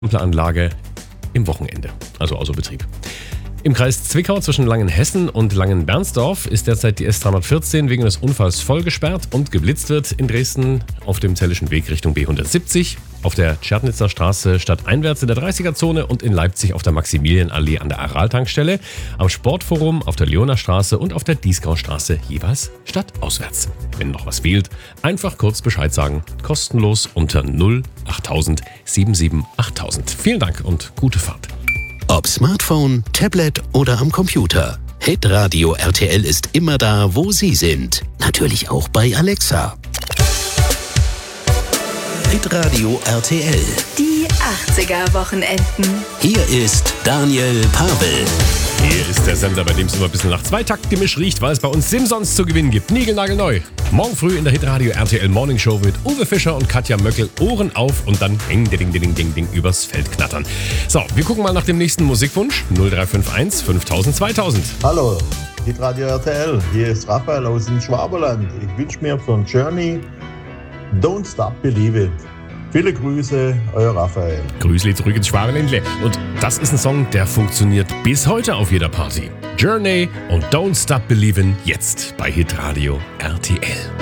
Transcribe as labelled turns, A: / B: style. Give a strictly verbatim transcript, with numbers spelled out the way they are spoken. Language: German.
A: Anlage im Wochenende, also außer Betrieb. Im Kreis Zwickau zwischen Langenhessen und Langenbernsdorf ist derzeit die S dreihundertvierzehn wegen des Unfalls voll gesperrt und geblitzt wird. In Dresden auf dem Zellischen Weg Richtung B hundertsiebzig, auf der Tschernitzer Straße stadteinwärts in der dreißiger-Zone und in Leipzig auf der Maximilianallee an der Aral-Tankstelle, am Sportforum auf der Leonerstraße und auf der Dieskaustraße jeweils stadtauswärts. Wenn noch was fehlt, einfach kurz Bescheid sagen. Kostenlos unter null achttausend siebenundsiebzig achttausend. Vielen Dank und gute Fahrt.
B: Ob Smartphone, Tablet oder am Computer. Hitradio R T L ist immer da, wo Sie sind. Natürlich auch bei Alexa. Hitradio R T L.
C: Die achtziger-Wochenenden.
B: Hier ist Daniel Pavel.
A: Hier ist der Sender, bei dem es immer ein bisschen nach Zweitakt-Gemisch riecht, weil es bei uns Simsons zu gewinnen gibt. Niegelnagelneu. Morgen früh in der Hitradio R T L Morning Show mit Uwe Fischer und Katja Möckel. Ohren auf und dann ding, ding, ding, ding, ding übers Feld knattern. So, wir gucken mal nach dem nächsten Musikwunsch. null drei fünf eins fünftausend zweitausend.
D: Hallo, Hitradio R T L. Hier ist Raphael aus dem Schwaberland. Ich wünsche mir von Journey Don't Stop Believe It. Viele Grüße, euer Raphael.
A: Grüßli zurück ins Schwabenländle. Und das ist ein Song, der funktioniert bis heute auf jeder Party. Journey und Don't Stop Believin' jetzt bei Hitradio R T L.